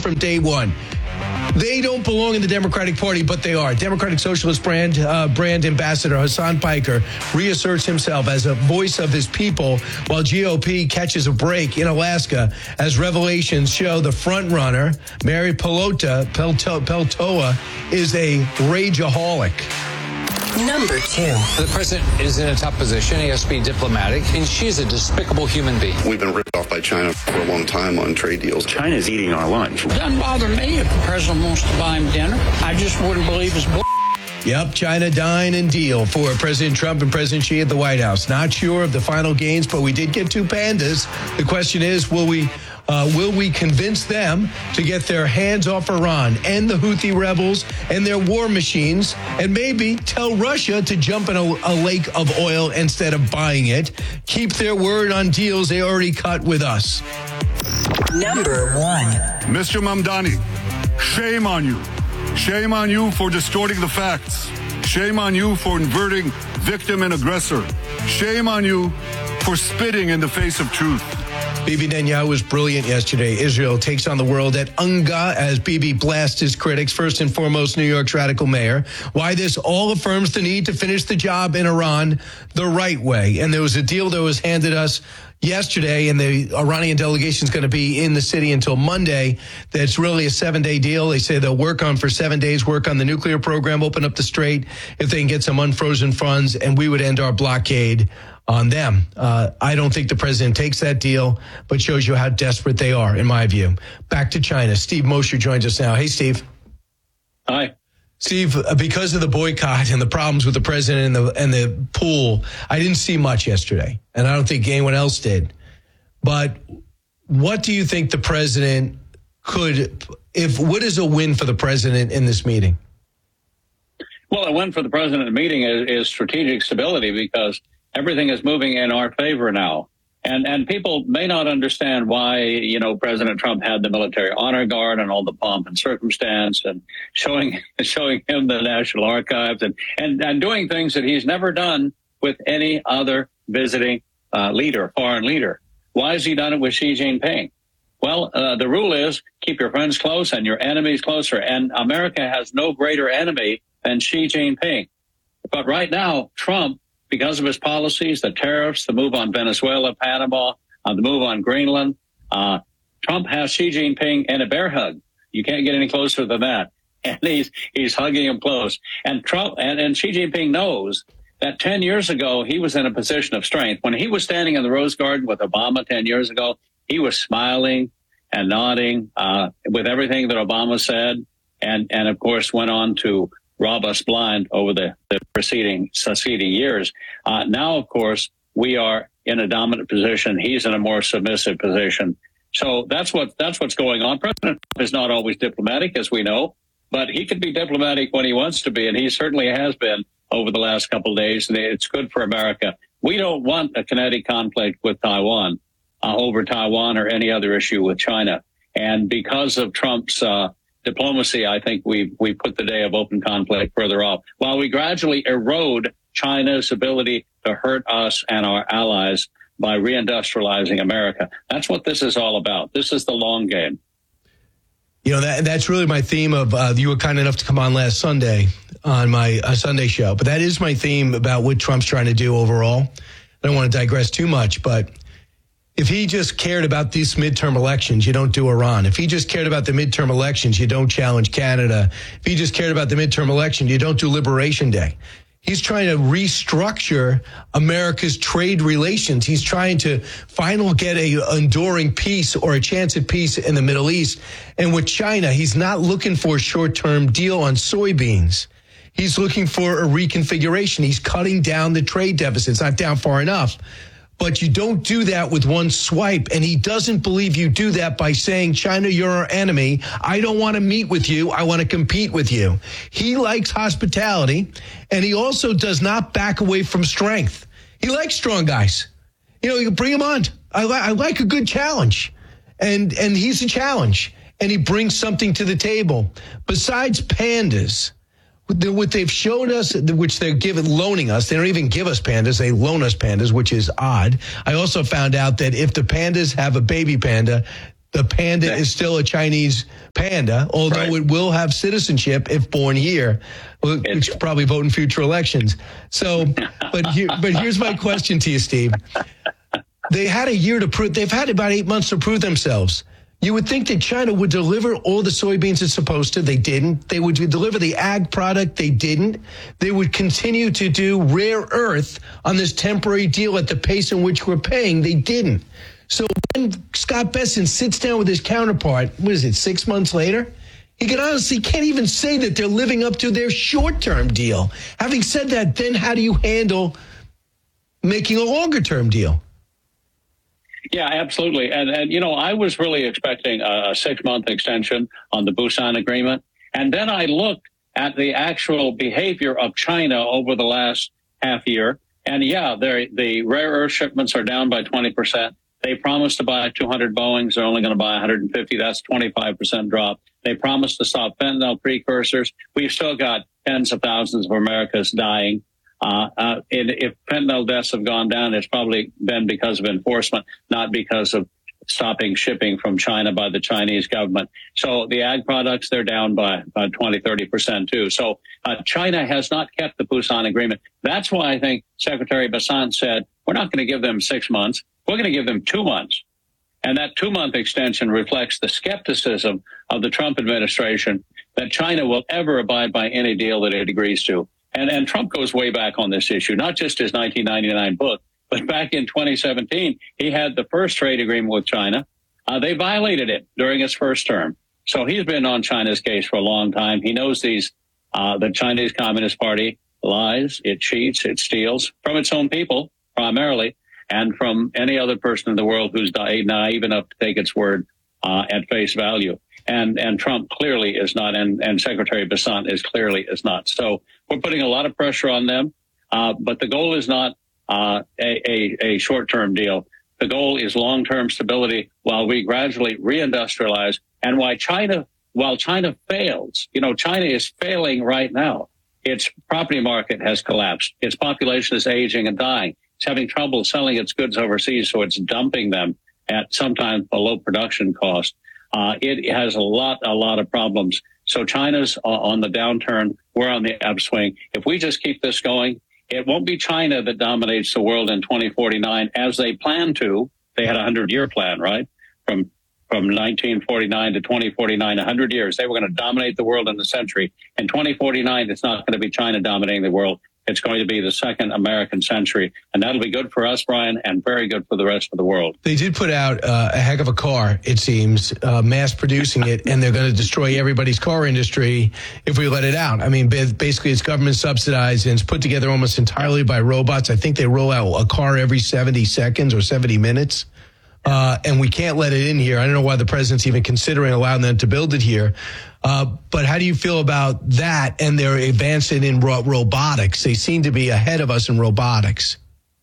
from day one. They don't belong in the Democratic Party, but they are. Democratic Socialist brand ambassador Hassan Piker reasserts himself as a voice of his people while GOP catches a break in Alaska as revelations show the frontrunner, Mary Peltola, is a rageaholic. Number 2. The president is in a tough position. He has to be diplomatic, and she's a despicable human being. We've been ripped off by China for a long time on trade deals. China's eating our lunch. It doesn't bother me if the president wants to buy him dinner. I just wouldn't believe his bull. Yep, China dine and deal for President Trump and President Xi at the White House. Not sure of the final gains, but we did get 2 pandas. The question is, will we convince them to get their hands off Iran and the Houthi rebels and their war machines, and maybe tell Russia to jump in a lake of oil instead of buying it? Keep their word on deals they already cut with us. Number 1. Mr. Mamdani, shame on you. Shame on you for distorting the facts. Shame on you for inverting victim and aggressor. Shame on you for spitting in the face of truth. Bibi Netanyahu was brilliant yesterday. Israel takes on the world at UNGA as Bibi blasts his critics, first and foremost New York's radical mayor. Why this all affirms the need to finish the job in Iran the right way. And there was a deal that was handed us yesterday, and the Iranian delegation is going to be in the city until Monday. That's really a 7-day deal. They say they'll work on for 7 days, work on the nuclear program, open up the strait if they can get some unfrozen funds, and we would end our blockade on them. I don't think the president takes that deal, but shows you how desperate they are, in my view. Back to China. Steve Mosher joins us now. Hey, Steve. Hi. Steve, because of the boycott and the problems with the president and the pool, I didn't see much yesterday, and I don't think anyone else did. But what do you think the president what is a win for the president in this meeting? Well, a win for the president in the meeting is strategic stability, because everything is moving in our favor now. And people may not understand why, President Trump had the military honor guard and all the pomp and circumstance and showing him the National Archives and doing things that he's never done with any other visiting foreign leader. Why has he done it with Xi Jinping? Well, the rule is keep your friends close and your enemies closer. And America has no greater enemy than Xi Jinping. But right now, Trump, because of his policies, the tariffs, the move on Venezuela, Panama, the move on Greenland, Trump has Xi Jinping in a bear hug. You can't get any closer than that. And he's hugging him close. And Trump and Xi Jinping knows that 10 years ago, he was in a position of strength. When he was standing in the Rose Garden with Obama 10 years ago, he was smiling and nodding with everything that Obama said, and of course went on to rob us blind over the succeeding years. Now, of course, we are in a dominant position. He's in a more submissive position. So that's what's going on. President Trump is not always diplomatic, as we know, but he can be diplomatic when he wants to be, and he certainly has been over the last couple of days, and it's good for America. We don't want a kinetic conflict with Taiwan over Taiwan or any other issue with China. And because of Trump's diplomacy, I think we put the day of open conflict further off, while we gradually erode China's ability to hurt us and our allies by reindustrializing America. That's what this is all about. This is the long game. That's really my theme of, you were kind enough to come on last Sunday on my Sunday show, but that is my theme about what Trump's trying to do overall. I don't want to digress too much, but if he just cared about these midterm elections, you don't do Iran. If he just cared about the midterm elections, you don't challenge Canada. If he just cared about the midterm election, you don't do Liberation Day. He's trying to restructure America's trade relations. He's trying to finally get a enduring peace or a chance at peace in the Middle East. And with China, he's not looking for a short-term deal on soybeans. He's looking for a reconfiguration. He's cutting down the trade deficits, not down far enough. But you don't do that with one swipe. And he doesn't believe you do that by saying, China, you're our enemy. I don't want to meet with you. I want to compete with you. He likes hospitality, and he also does not back away from strength. He likes strong guys. You can bring him on. I like a good challenge. And he's a challenge. And he brings something to the table. Besides pandas, what they've shown us, which they're loaning us, they don't even give us pandas, they loan us pandas, which is odd. I also found out that if the pandas have a baby panda, The Panda is still a Chinese Panda, although it will have citizenship if born here, which will probably vote in future elections. So, but here's my question to you, Steve. They had a year to prove, they've had about 8 months to prove themselves. You would think that China would deliver all the soybeans it's supposed to. They didn't. They would deliver the ag product. They didn't. They would continue to do rare earth on this temporary deal at the pace in which we're paying. They didn't. So when Scott Bessent sits down with his counterpart, 6 months later, he can't even say that they're living up to their short-term deal. Having said that, then how do you handle making a longer-term deal? Yeah, absolutely. And I was really expecting a 6-month extension on the Busan Agreement. And then I looked at the actual behavior of China over the last half year. And the rare earth shipments are down by 20%. They promised to buy 200 Boeings. They're only going to buy 150. That's 25% drop. They promised to stop fentanyl precursors. We've still got tens of thousands of Americans dying. If fentanyl deaths have gone down, it's probably been because of enforcement, not because of stopping shipping from China by the Chinese government. So the ag products, they're down by 20, 30% too. So China has not kept the Busan Agreement. That's why I think Secretary Bessent said, we're not going to give them 6 months. We're going to give them 2 months. And that 2-month extension reflects the skepticism of the Trump administration that China will ever abide by any deal that it agrees to. And Trump goes way back on this issue, not just his 1999 book, but back in 2017, he had the first trade agreement with China. They violated it during his first term. So he's been on China's case for a long time. He knows the Chinese Communist Party lies, it cheats, it steals from its own people primarily, and from any other person in the world who's naive enough to take its word at face value. And Trump clearly is not, and Secretary Bessent is not. So we're putting a lot of pressure on them, but the goal is not a short-term deal. The goal is long-term stability while we gradually reindustrialize. And while China fails, China is failing right now. Its property market has collapsed. Its population is aging and dying. It's having trouble selling its goods overseas, so it's dumping them at sometimes below production cost. It has a lot of problems. So China's on the downturn. We're on the upswing. If we just keep this going, it won't be China that dominates the world in 2049 as they plan to. They had a 100-year plan, right? From 1949 to 2049, 100 years. They were going to dominate the world in the century. In 2049, it's not going to be China dominating the world. It's going to be the second American century. And that'll be good for us, Brian, and very good for the rest of the world. They did put out a heck of a car, it seems, mass producing it, and they're going to destroy everybody's car industry if we let it out. I mean, basically it's government subsidized and it's put together almost entirely by robots. I think they roll out a car every 70 seconds or 70 minutes. And we can't let it in here. I don't know why the president's even considering allowing them to build it here. But how do you feel about that and their advancing in robotics? They seem to be ahead of us in robotics.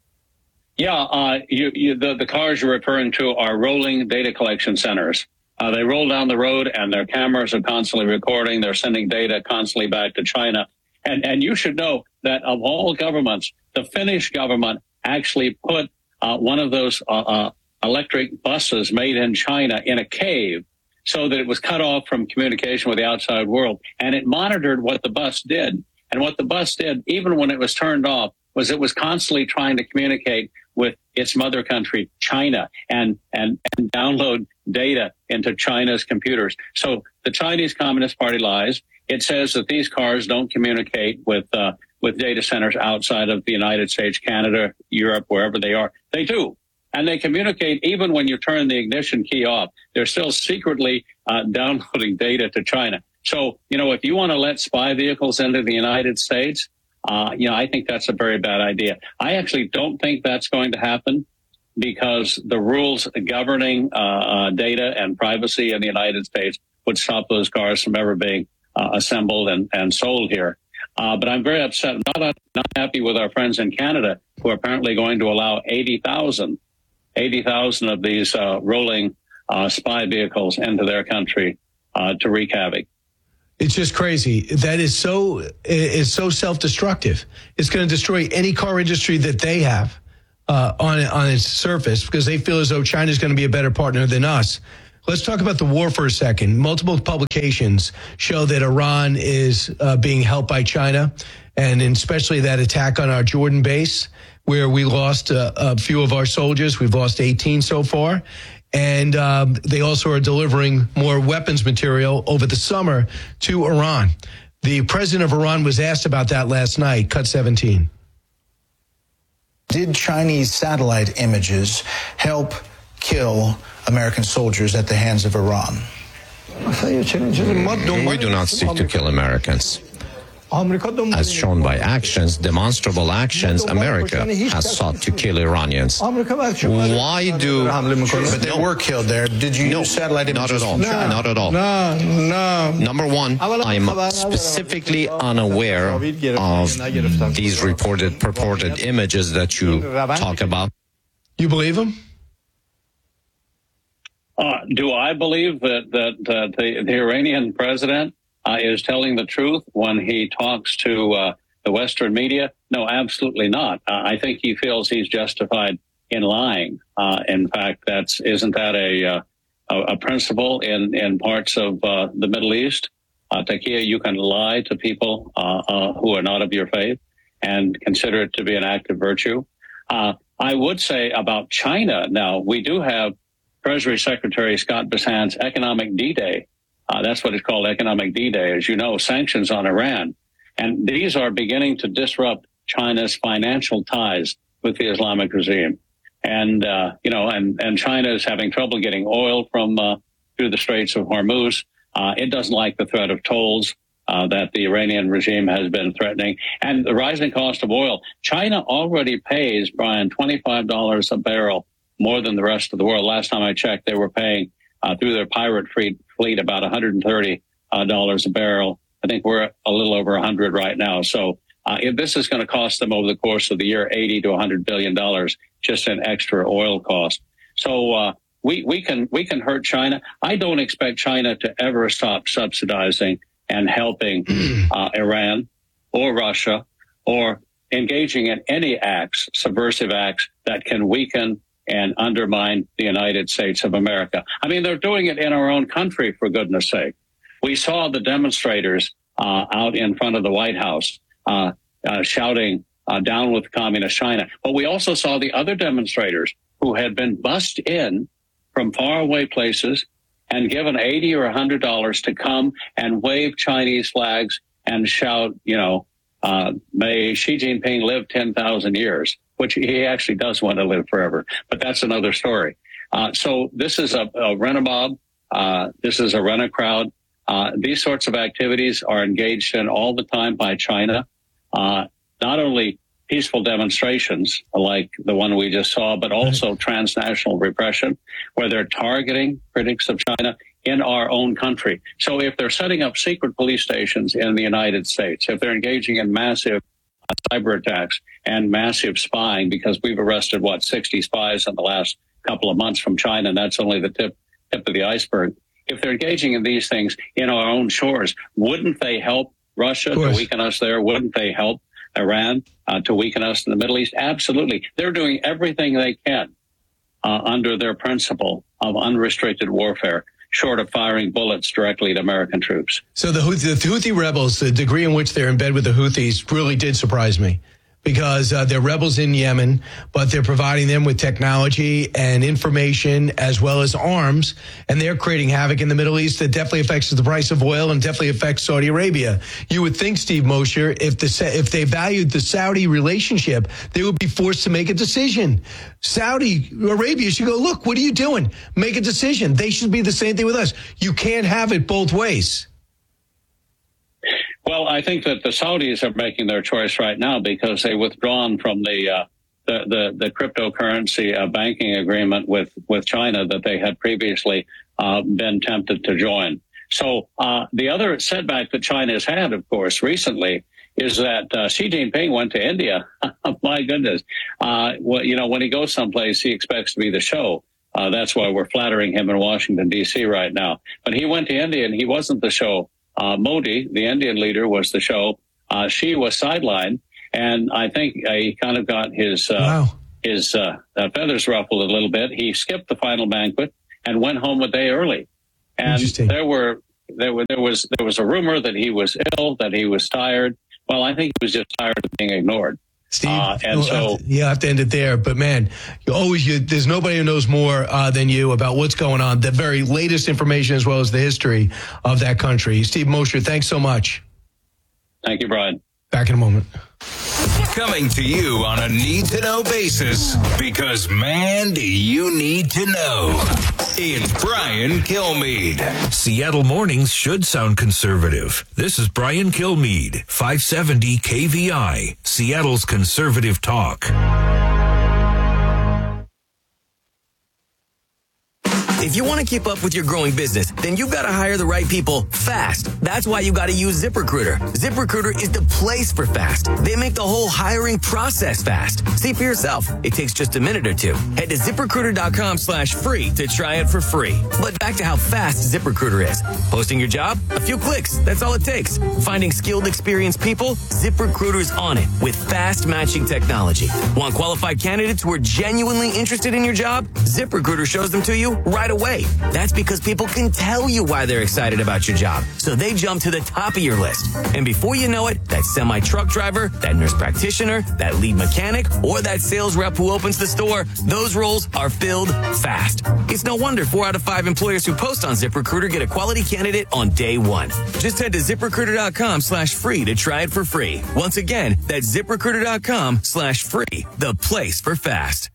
Yeah, the cars you're referring to are rolling data collection centers. They roll down the road and their cameras are constantly recording. They're sending data constantly back to China. And you should know that of all governments, the Finnish government actually put one of those electric buses made in China in a cave so that it was cut off from communication with the outside world. And it monitored what the bus did. And what the bus did, even when it was turned off, was it was constantly trying to communicate with its mother country, China, and download data into China's computers. So the Chinese Communist Party lies. It says that these cars don't communicate with data centers outside of the United States, Canada, Europe, wherever they are. They do. And they communicate even when you turn the ignition key off. They're still secretly downloading data to China. So, if you want to let spy vehicles into the United States, I think that's a very bad idea. I actually don't think that's going to happen because the rules governing data and privacy in the United States would stop those cars from ever being assembled and sold here. But I'm very upset, not happy with our friends in Canada who are apparently going to allow 80,000 of these rolling spy vehicles into their country to wreak havoc. It's just crazy. That is so self-destructive. It's going to destroy any car industry that they have on its surface because they feel as though China's going to be a better partner than us. Let's talk about the war for a second. Multiple publications show that Iran is being helped by China, and especially that attack on our Jordan base, where we lost a few of our soldiers. We've lost 18 so far. And they also are delivering more weapons material over the summer to Iran. The president of Iran was asked about that last night, cut 17. Did Chinese satellite images help kill American soldiers at the hands of Iran? We do not seek to kill Americans. As shown by actions, demonstrable actions, America has sought to kill Iranians. Why do... But they were killed there. Did you use satellite images? Not at all. Number one, I'm specifically unaware of these purported images that you talk about. You believe them? Do I believe that the Iranian president is telling the truth when he talks to the Western media? No, absolutely not. I think he feels he's justified in lying. In fact, isn't that a principle in parts of the Middle East? Takia, you can lie to people who are not of your faith and consider it to be an act of virtue. I would say about China, now, we do have Treasury Secretary Scott Bessant's Economic D-Day. That's what it's called, Economic D-Day, as you know, sanctions on Iran. And these are beginning to disrupt China's financial ties with the Islamic regime. And, and China is having trouble getting oil from through the Straits of Hormuz. It doesn't like the threat of tolls that the Iranian regime has been threatening. And the rising cost of oil. China already pays, Brian, $25 a barrel more than the rest of the world. Last time I checked, they were paying through their pirate fleet about $130 a barrel. I think we're a little over 100 right now. So if this is going to cost them over the course of the year $80 to $100 billion just in extra oil cost. So we can hurt China. I don't expect China to ever stop subsidizing and helping Iran or Russia or engaging in any acts, subversive acts that can weaken and undermine the United States of America. I mean, they're doing it in our own country, for goodness sake. We saw the demonstrators out in front of the White House shouting down with communist China. But we also saw the other demonstrators who had been bussed in from faraway places and given $80 or $100 to come and wave Chinese flags and shout, may Xi Jinping live 10,000 years, which he actually does want to live forever. But that's another story. So this is a rent-a-mob. This is a rent-a-crowd. These sorts of activities are engaged in all the time by China. Not only peaceful demonstrations like the one we just saw, but also transnational repression, where they're targeting critics of China in our own country. So if they're setting up secret police stations in the United States, if they're engaging in massive cyber attacks and massive spying, because we've arrested, 60 spies in the last couple of months from China, and that's only the tip of the iceberg. If they're engaging in these things in our own shores, wouldn't they help Russia to weaken us there? Wouldn't they help Iran to weaken us in the Middle East? Absolutely. They're doing everything they can under their principle of unrestricted warfare, short of firing bullets directly at American troops. So the Houthi rebels, the degree in which they're in bed with the Houthis really did surprise me, because they're rebels in Yemen, but they're providing them with technology and information as well as arms, and they're creating havoc in the Middle East that definitely affects the price of oil and definitely affects Saudi Arabia. You would think, Steve Mosher, if they valued the Saudi relationship, they would be forced to make a decision. Saudi Arabia should go, look, what are you doing? Make a decision. They should be the same thing with us. You can't have it both ways. Well, I think that the Saudis are making their choice right now because they withdrawn from the cryptocurrency banking agreement with China that they had previously been tempted to join. So the other setback that China has had, of course, recently is that Xi Jinping went to India. My goodness. When he goes someplace, he expects to be the show. That's why we're flattering him in Washington, D.C. right now. But he went to India and he wasn't the show. Modi, the Indian leader, was the show. She was sidelined, and I think he kind of got his feathers ruffled a little bit. He skipped the final banquet. and went home a day early. And there was a rumor that he was ill, that he was tired. Well, I think he was just tired of being ignored. Steve, you have to end it there. But man, there's nobody who knows more than you about what's going on, the very latest information as well as the history of that country. Steve Mosher, thanks so much. Thank you, Brian. Back in a moment. Coming to you on a need-to-know basis, because, man, do you need to know. It's Brian Kilmeade. Seattle mornings should sound conservative. This is Brian Kilmeade, 570 KVI, Seattle's conservative talk. If you want to keep up with your growing business, then you've got to hire the right people fast. That's why you got to use ZipRecruiter. ZipRecruiter is the place for fast. They make the whole hiring process fast. See for yourself. It takes just a minute or two. Head to ZipRecruiter.com/free to try it for free. But back to how fast ZipRecruiter is. Posting your job? A few clicks. That's all it takes. Finding skilled, experienced people? ZipRecruiter's on it with fast matching technology. Want qualified candidates who are genuinely interested in your job? ZipRecruiter shows them to you right away. That's because people can tell you why they're excited about your job. So they jump to the top of your list. And before you know it, that semi-truck driver, that nurse practitioner, that lead mechanic, or that sales rep who opens the store, those roles are filled fast. It's no wonder 4 out of 5 employers who post on ZipRecruiter get a quality candidate on day one. Just head to ZipRecruiter.com/free to try it for free. Once again, that's ZipRecruiter.com/free. The place for fast.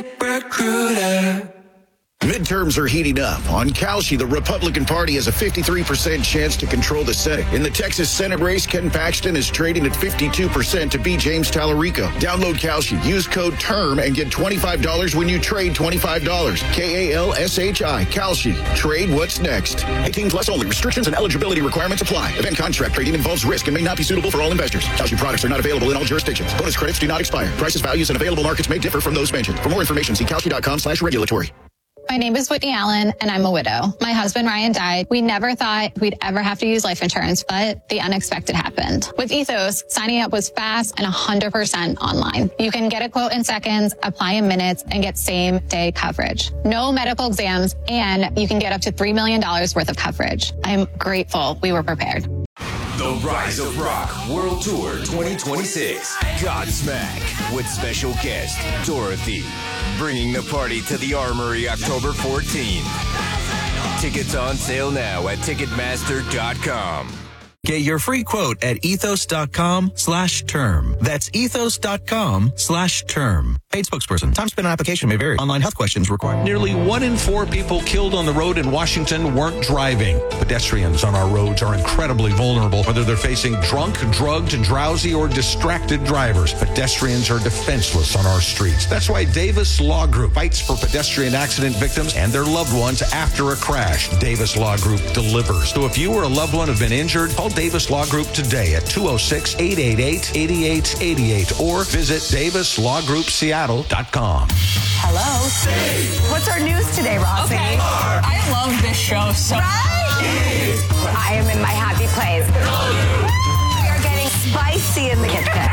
ZipRecruiter. Midterms are heating up. On Kalshi, the Republican Party has a 53% chance to control the Senate. In the Texas Senate race, Ken Paxton is trading at 52% to beat James Tallarico. Download Kalshi. Use code TERM and get $25 when you trade $25. KALSHI. Kalshi. Trade what's next. 18 plus only. Restrictions and eligibility requirements apply. Event contract trading involves risk and may not be suitable for all investors. Kalshi products are not available in all jurisdictions. Bonus credits do not expire. Prices, values, and available markets may differ from those mentioned. For more information, see Kalshi.com/regulatory. My name is Whitney Allen, and I'm a widow. My husband, Ryan, died. We never thought we'd ever have to use life insurance, but the unexpected happened. With Ethos, signing up was fast and 100% online. You can get a quote in seconds, apply in minutes, and get same-day coverage. No medical exams, and you can get up to $3 million worth of coverage. I'm grateful we were prepared. The Rise of Rock World Tour 2026. Godsmack with special guest Dorothy. Bringing the party to the Armory October 14th. Tickets on sale now at Ticketmaster.com. Get your free quote at ethos.com/term. That's ethos.com/term. Paid spokesperson. Time spent on application may vary. Online health questions required. Nearly 1 in 4 people killed on the road in Washington weren't driving. Pedestrians on our roads are incredibly vulnerable, whether they're facing drunk, drugged, drowsy, or distracted drivers. Pedestrians are defenseless on our streets. That's why Davis Law Group fights for pedestrian accident victims and their loved ones after a crash. Davis Law Group delivers. So if you or a loved one have been injured, call Davis Law Group today at 206-888-8888 or visit DavisLawGroupSeattle.com. Hello. What's our news today, Rossi? Okay. I love this show so much. I am in my happy place. We are getting spicy in the kitchen.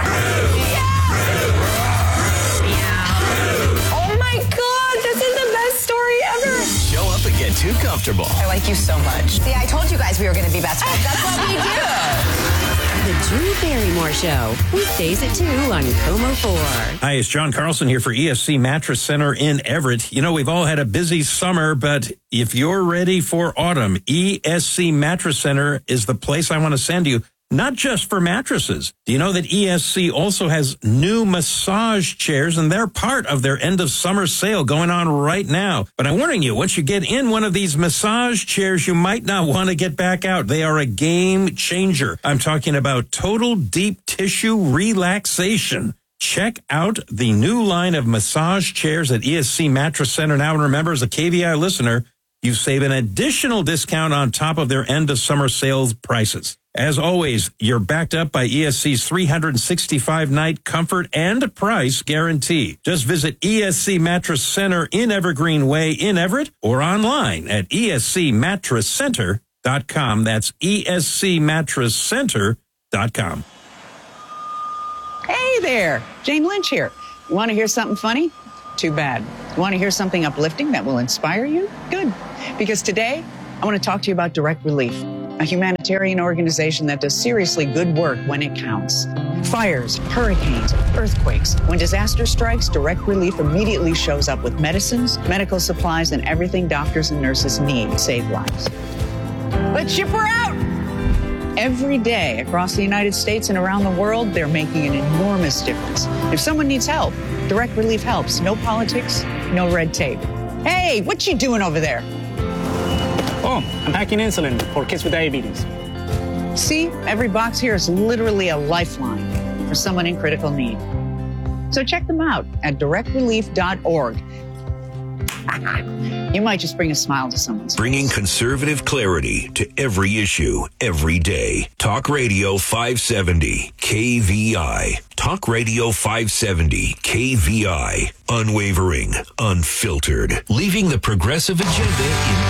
Oh my God, this is the best story ever. Show up and get too comfortable. I like you so much. See, I told you guys we were going to be best friends. That's what we do. The Drew Barrymore Show, weekdays at 2 on KOMO 4. Hi, it's John Carlson here for ESC Mattress Center in Everett. You know, we've all had a busy summer, but if you're ready for autumn, ESC Mattress Center is the place I want to send you. Not just for mattresses. Do you know that ESC also has new massage chairs, and they're part of their end of summer sale going on right now? But I'm warning you, once you get in one of these massage chairs, you might not want to get back out. They are a game changer. I'm talking about total deep tissue relaxation. Check out the new line of massage chairs at ESC Mattress Center now. And remember, as a KVI listener, you save an additional discount on top of their end of summer sales prices. As always, you're backed up by ESC's 365-night comfort and price guarantee. Just visit ESC Mattress Center in Evergreen Way in Everett or online at ESCMattressCenter.com. That's ESCMattressCenter.com. Hey there, Jane Lynch here. Want to hear something funny? Too bad. You want to hear something uplifting that will inspire you? Good. Because today, I want to talk to you about Direct Relief, a humanitarian organization that does seriously good work when it counts. Fires, hurricanes, earthquakes. When disaster strikes, Direct Relief immediately shows up with medicines, medical supplies, and everything doctors and nurses need to save lives. Let's ship her out! Every day across the United States and around the world, they're making an enormous difference. If someone needs help, Direct Relief helps. No politics, no red tape. Hey, what you doing over there? Oh, I'm packing insulin for kids with diabetes. See, every box here is literally a lifeline for someone in critical need. So check them out at directrelief.org. You might just bring a smile to someone's face. Bringing conservative clarity to every issue, every day. Talk Radio 570, KVI. Talk Radio 570, KVI. Unwavering, unfiltered. Leaving the progressive agenda in